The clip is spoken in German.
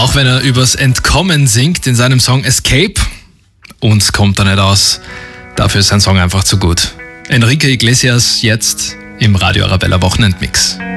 Auch wenn er übers Entkommen singt in seinem Song Escape. Uns kommt er nicht aus. Dafür ist sein Song einfach zu gut. Enrique Iglesias jetzt im Radio Arabella Wochenendmix.